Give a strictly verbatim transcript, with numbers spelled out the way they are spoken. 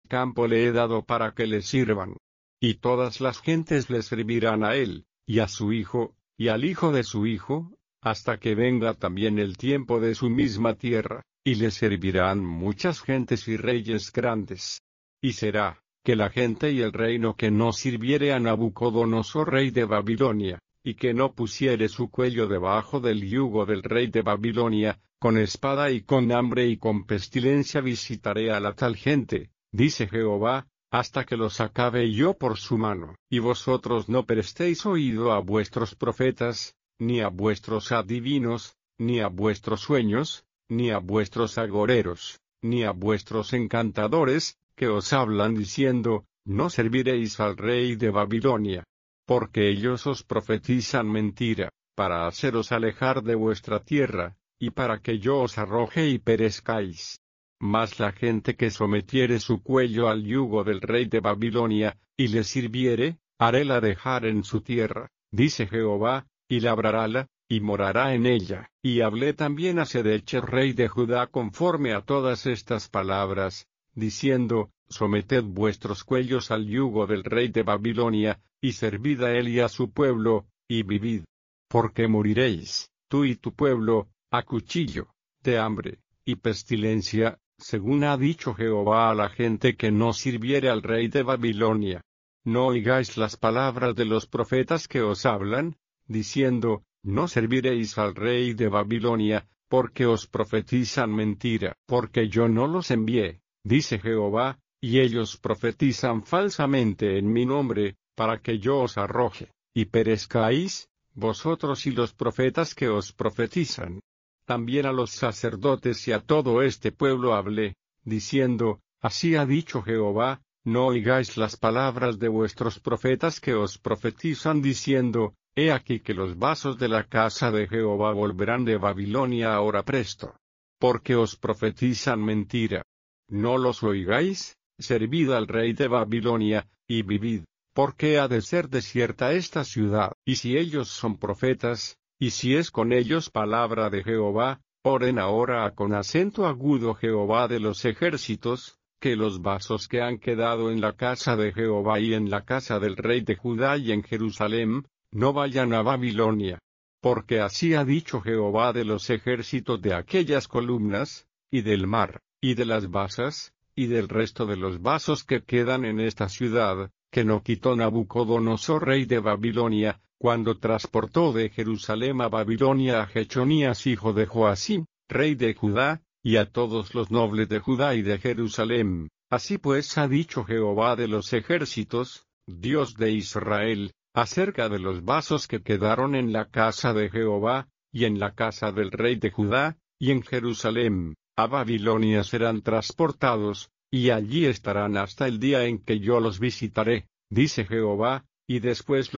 campo le he dado para que le sirvan. Y todas las gentes le servirán a él, y a su hijo, y al hijo de su hijo, hasta que venga también el tiempo de su misma tierra, y le servirán muchas gentes y reyes grandes. Y será, que la gente y el reino que no sirviere a Nabucodonosor rey de Babilonia, y que no pusiere su cuello debajo del yugo del rey de Babilonia, con espada y con hambre y con pestilencia visitaré a la tal gente, dice Jehová, hasta que los acabe yo por su mano. Y vosotros no prestéis oído a vuestros profetas, ni a vuestros adivinos, ni a vuestros sueños, ni a vuestros agoreros, ni a vuestros encantadores, que os hablan diciendo, no serviréis al rey de Babilonia. Porque ellos os profetizan mentira, para haceros alejar de vuestra tierra, y para que yo os arroje y perezcáis. Mas la gente que sometiere su cuello al yugo del rey de Babilonia, y le sirviere, haréla dejar en su tierra, dice Jehová, y labrarála, y morará en ella. Y hablé también a Sedecher rey de Judá conforme a todas estas palabras, diciendo, someted vuestros cuellos al yugo del rey de Babilonia, y servid a él y a su pueblo, y vivid. Porque moriréis, tú y tu pueblo, a cuchillo, de hambre, y pestilencia, según ha dicho Jehová a la gente que no sirviere al rey de Babilonia. No oigáis las palabras de los profetas que os hablan, diciendo, no serviréis al rey de Babilonia, porque os profetizan mentira. Porque yo no los envié, dice Jehová, y ellos profetizan falsamente en mi nombre, para que yo os arroje, y perezcáis, vosotros y los profetas que os profetizan. También a los sacerdotes y a todo este pueblo hablé, diciendo, así ha dicho Jehová, no oigáis las palabras de vuestros profetas que os profetizan diciendo, he aquí que los vasos de la casa de Jehová volverán de Babilonia ahora presto. Porque os profetizan mentira. No los oigáis, servid al rey de Babilonia, y vivid, porque ha de ser desierta esta ciudad. Y si ellos son profetas, y si es con ellos palabra de Jehová, oren ahora con acento agudo Jehová de los ejércitos, que los vasos que han quedado en la casa de Jehová y en la casa del rey de Judá y en Jerusalén, no vayan a Babilonia. Porque así ha dicho Jehová de los ejércitos de aquellas columnas, y del mar, y de las basas, y del resto de los vasos que quedan en esta ciudad, que no quitó Nabucodonosor rey de Babilonia, cuando transportó de Jerusalén a Babilonia a Jechonías hijo de Joacim, rey de Judá, y a todos los nobles de Judá y de Jerusalén. Así pues ha dicho Jehová de los ejércitos, Dios de Israel, acerca de los vasos que quedaron en la casa de Jehová, y en la casa del rey de Judá, y en Jerusalén, a Babilonia serán transportados, y allí estarán hasta el día en que yo los visitaré, dice Jehová, y después los